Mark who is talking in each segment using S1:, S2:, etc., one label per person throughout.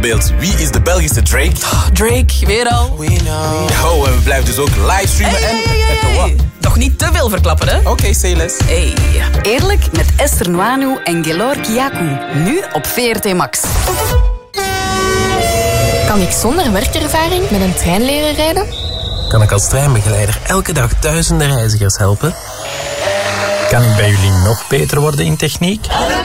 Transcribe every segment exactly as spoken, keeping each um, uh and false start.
S1: Beeld, wie is de Belgische Drake?
S2: Drake, weer al.
S1: We know. Oh, en we blijven dus ook livestreamen
S2: hey,
S1: en...
S2: Hey, hey, hey. Toch niet te veel verklappen, hè?
S1: Oké, okay, say less.
S2: Hey.
S3: Eerlijk met Esther Nwanu en Gelor Kiaku. Nu op V R T Max.
S4: Kan ik zonder werkervaring met een trein leren rijden?
S5: Kan ik als treinbegeleider elke dag duizenden reizigers helpen? Kan ik bij jullie nog beter worden in techniek?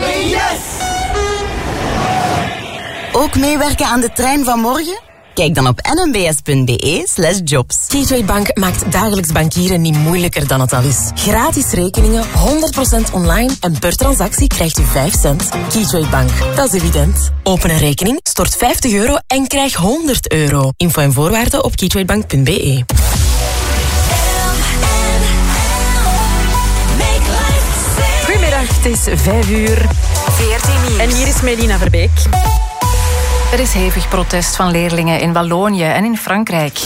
S3: Ook meewerken aan de trein van morgen? Kijk dan op nmbs.be slash jobs.
S6: Keytrade Bank maakt dagelijks bankieren niet moeilijker dan het al is. Gratis rekeningen, honderd procent online en per transactie krijgt u vijf cent. Keytrade Bank, dat is evident. Open een rekening, stort vijftig euro en krijg honderd euro. Info en voorwaarden op keytradebank punt be.
S7: Goedemiddag, het is vijf uur.
S3: V R T Nieuws.
S7: En hier is Melina Verbeek.
S8: Er is hevig protest van leerlingen in Wallonië en in Frankrijk.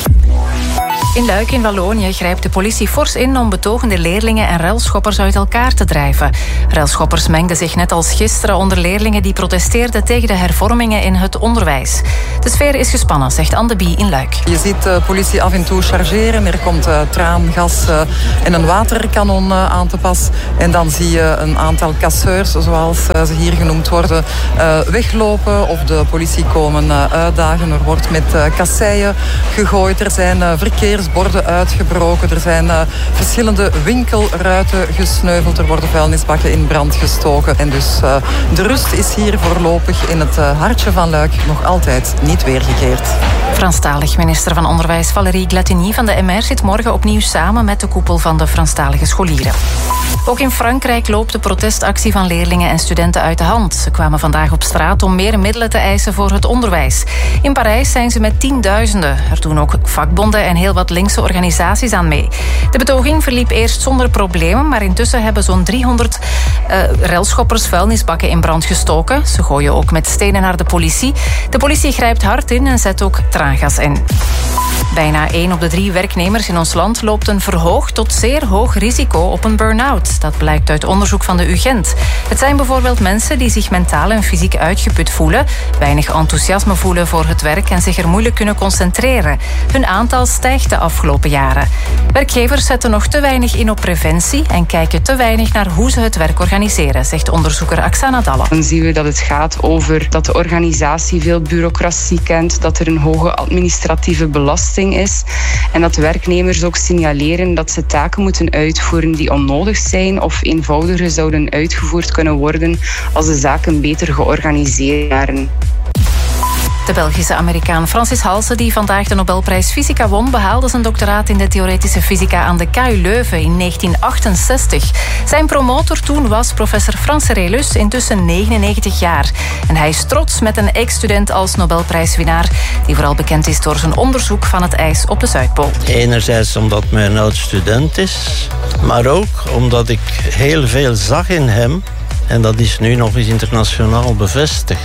S8: In Luik in Wallonië grijpt de politie fors in om betogende leerlingen en ruilschoppers uit elkaar te drijven. Ruilschoppers mengden zich net als gisteren onder leerlingen die protesteerden tegen de hervormingen in het onderwijs. De sfeer is gespannen, zegt Anne de Bie in Luik.
S9: Je ziet de politie af en toe chargeren. Er komt uh, traangas uh, en een waterkanon uh, aan te pas. En dan zie je een aantal casseurs, zoals uh, ze hier genoemd worden, uh, weglopen of de politie komen uh, uitdagen. Er wordt met uh, kasseien gegooid. Er zijn uh, verkeersborden uitgebroken. Er zijn uh, verschillende winkelruiten gesneuveld. Er worden vuilnisbakken in brand gestoken. En dus uh, de rust is hier voorlopig in het uh, hartje van Luik nog altijd niet weergekeerd.
S8: Franstalig minister van Onderwijs Valérie Glatini van de M R zit morgen opnieuw samen met de koepel van de Franstalige scholieren. Ook in Frankrijk loopt de protestactie van leerlingen en studenten uit de hand. Ze kwamen vandaag op straat om meer middelen te eisen voor het onderwijs. In Parijs zijn ze met tienduizenden. Er doen ook vakbonden en heel wat linkse organisaties aan mee. De betoging verliep eerst zonder problemen, maar intussen hebben zo'n driehonderd uh, relschoppers vuilnisbakken in brand gestoken. Ze gooien ook met stenen naar de politie. De politie grijpt hard in en zet ook traangas in. Bijna één op de drie werknemers in ons land loopt een verhoogd tot zeer hoog risico op een burn-out. Dat blijkt uit onderzoek van de U Gent. Het zijn bijvoorbeeld mensen die zich mentaal en fysiek uitgeput voelen, weinig enthousiasme voelen voor het werk en zich er moeilijk kunnen concentreren. Hun aantal stijgt de afgelopen jaren. Werkgevers zetten nog te weinig in op preventie en kijken te weinig naar hoe ze het werk organiseren, zegt onderzoeker Aksana Dalle.
S10: Dan zien we dat het gaat over dat de organisatie veel bureaucratie kent, dat er een hoge administratieve belasting is en dat werknemers ook signaleren dat ze taken moeten uitvoeren die onnodig zijn of eenvoudiger zouden uitgevoerd kunnen worden als de zaken beter georganiseerd waren.
S8: De Belgische Amerikaan Francis Halse, die vandaag de Nobelprijs Fysica won, behaalde zijn doctoraat in de theoretische fysica aan de K U Leuven in negentien achtenzestig. Zijn promotor toen was professor Frans Serelus, intussen negenennegentig jaar. En hij is trots met een ex-student als Nobelprijswinnaar, die vooral bekend is door zijn onderzoek van het ijs op de Zuidpool.
S11: Enerzijds omdat hij een oud-student is, maar ook omdat ik heel veel zag in hem. En dat is nu nog eens internationaal bevestigd.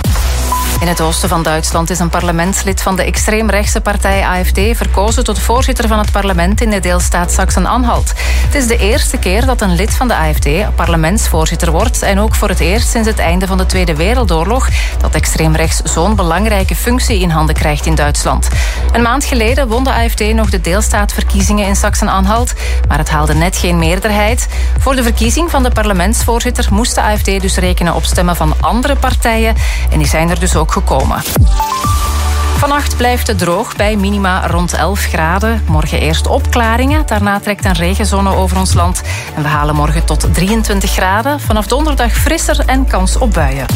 S8: In het oosten van Duitsland is een parlementslid van de extreemrechtse partij A F D verkozen tot voorzitter van het parlement in de deelstaat Sachsen-Anhalt. Het is de eerste keer dat een lid van de A F D parlementsvoorzitter wordt en ook voor het eerst sinds het einde van de Tweede Wereldoorlog dat extreemrechts zo'n belangrijke functie in handen krijgt in Duitsland. Een maand geleden won de A F D nog de deelstaatverkiezingen in Sachsen-Anhalt, maar het haalde net geen meerderheid. Voor de verkiezing van de parlementsvoorzitter moest de A F D dus rekenen op stemmen van andere partijen en die zijn er dus ook gekomen. Vannacht blijft het droog bij minima rond elf graden. Morgen eerst opklaringen, daarna trekt een regenzone over ons land. En we halen morgen tot drieëntwintig graden. Vanaf donderdag frisser en kans op buien.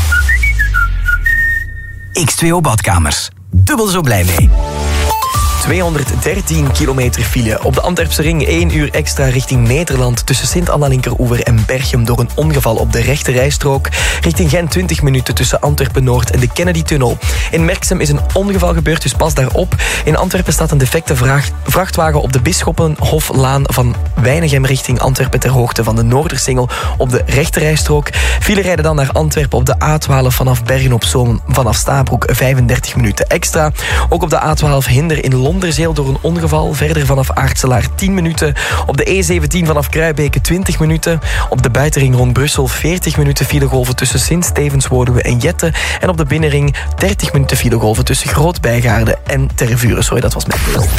S12: X twee O Badkamers. Dubbel zo blij mee. tweehonderddertien kilometer file. Op de Antwerpse ring één uur extra richting Nederland tussen Sint-Anna-Linkeroever en Berchem door een ongeval op de rechte rijstrook. Richting Gent twintig minuten tussen Antwerpen-Noord en de Kennedy-tunnel. In Merksem is een ongeval gebeurd, dus pas daarop. In Antwerpen staat een defecte vracht, vrachtwagen op de Bisschoppenhoflaan van Weinigem richting Antwerpen ter hoogte van de Noordersingel op de rechte rijstrook. File rijden dan naar Antwerpen op de A twaalf vanaf Bergen op Zoom vanaf Stabroek vijfendertig minuten extra. Ook op de A twaalf Hinder in Londen Londerzeel door een ongeval. Verder vanaf Aartselaar tien minuten. Op de E zeventien vanaf Kruibeke twintig minuten. Op de buitenring rond Brussel veertig minuten filegolven tussen Sint-Stevens, Woluwe en Jette. En op de binnenring dertig minuten filegolven tussen Groot-Bijgaarden en Tervuren. Sorry, dat was mijn deel.